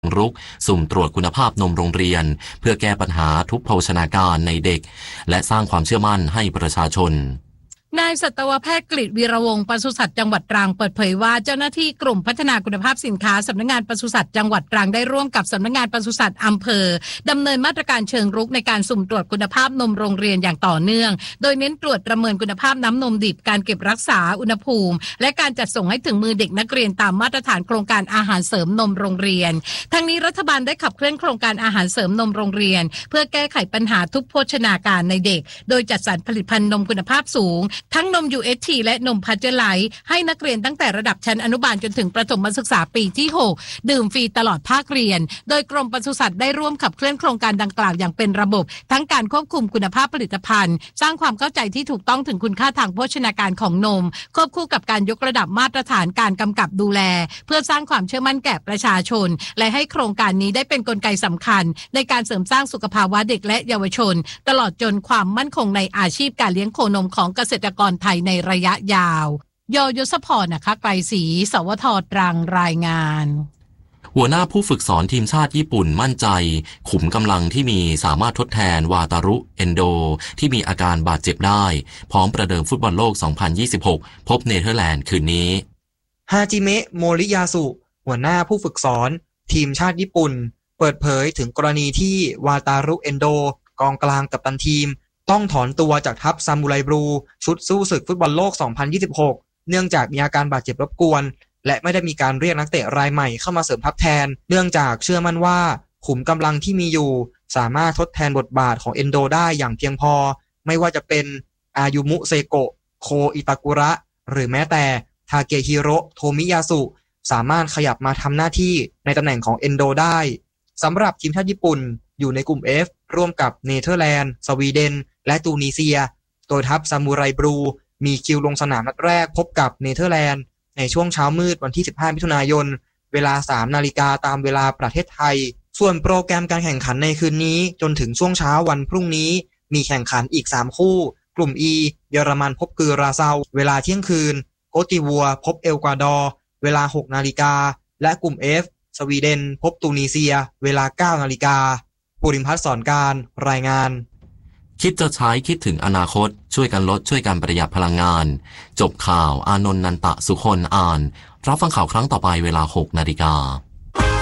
รุกสุ่มตรวจคุณภาพนมโรงเรียนเพื่อแก้ปัญหาทุพโภชนาการในเด็กและสร้างความเชื่อมั่นให้ประชาชนนายสัตวแพทย์กฤษวีระวงศ์ปศุสัตว์จังหวัดตรังเปิดเผยว่าเจ้าหน้าที่กลุ่มพัฒนาคุณภาพสินค้าสำนักงานปศุสัตว์จังหวัดตรังได้ร่วมกับสำนักงานปศุสัตว์อำเภอดำเนินมาตรการเชิงรุกในการสุ่มตรวจคุณภาพนมโรงเรียนอย่างต่อเนื่องโดยเน้นตรวจประเมินคุณภาพน้ำนมดิบการเก็บรักษาอุณหภูมิและการจัดส่งให้ถึงมือเด็กนักเรียนตามมาตรฐานโครงการอาหารเสริมนมโรงเรียนทั้งนี้รัฐบาลได้ขับเคลื่อนโครงการอาหารเสริมนมโรงเรียนเพื่อแก้ไขปัญหาทุพโภชนาการในเด็กโดยจัดสรรผลิตภัณฑ์นมคุณภาพสูงทั้งนม UHT และนมพัชเจอร์ไลท์ให้นักเรียนตั้งแต่ระดับชั้นอนุบาลจนถึงประถมศึกษาปีที่6ดื่มฟรีตลอดภาคเรียนโดยกรมปศุสัตว์ได้ร่วมขับเคลื่อนโครงการดังกล่าวอย่างเป็นระบบทั้งการควบคุมคุณภาพผลิตภัณฑ์สร้างความเข้าใจที่ถูกต้องถึงคุณค่าทางโภชนาการของนมควบคู่กับการยกระดับมาตรฐานการกำกับดูแลเพื่อสร้างความเชื่อมั่นแก่ประชาชนและให้โครงการนี้ได้เป็นกลไกสำคัญในการเสริมสร้างสุขภาวะเด็กและเยาวชนตลอดจนความมั่นคงในอาชีพการเลี้ยงโคนมของเกษตรกรไทยในระยะยาวยศพรนะคะไกรศรีสวทตรังรายงานหัวหน้าผู้ฝึกสอนทีมชาติญี่ปุ่นมั่นใจขุมกำลังที่มีสามารถทดแทนวาตารุเอนโดที่มีอาการบาดเจ็บได้พร้อมประเดิมฟุตบอลโลก 2026 พบเนเธอร์แลนด์คืนนี้ฮาจิเมะโมริยาสุหัวหน้าผู้ฝึกสอนทีมชาติญี่ปุ่นเปิดเผยถึงกรณีที่วาตารุเอนโดกองกลางกัปตันทีมต้องถอนตัวจากทัพซามูไรบลูชุดสู้ศึกฟุตบอลโลก 2026 เนื่องจากมีอาการบาดเจ็บรบกวนและไม่ได้มีการเรียกนักเตะรายใหม่เข้ามาเสริมทัพแทนเนื่องจากเชื่อมั่นว่าขุมกำลังที่มีอยู่สามารถทดแทนบทบาทของเอนโดได้อย่างเพียงพอไม่ว่าจะเป็นอายุมุเซโกะโคอิตากุระหรือแม้แต่ทาเกฮิโร่โทมิยาสุสามารถขยับมาทำหน้าที่ในตำแหน่งของเอนโดได้สำหรับทีมชาติญี่ปุ่นอยู่ในกลุ่ม F ร่วมกับเนเธอร์แลนด์สวีเดนและตูนิเซียโดยทัพซามูไรบลูมีคิวลงสนามนัดแรกพบกับเนเธอร์แลนด์ในช่วงเช้ามืดวันที่15มิถุนายนเวลา 3 นาฬิกาตามเวลาประเทศไทยส่วนโปรแกรมการแข่งขันในคืนนี้จนถึงช่วงเช้าวันพรุ่งนี้มีแข่งขันอีก3คู่กลุ่ม E เยอรมันพบกือราเซาเวลาเที่ยงคืนโกติวัวพบเอลกวาดอร์เวลา 6 นาฬิกาและกลุ่ม F สวีเดนพบตูนิเซียเวลา 9 นาฬิกาปุริมพัฒน์สอนการรายงานคิดจะใช้คิดถึงอนาคตช่วยกันลดช่วยกันประหยัดพลังงานจบข่าวอานนท์นันตะสุคนอ่านรับฟังข่าวครั้งต่อไปเวลา 6 นาฬิกา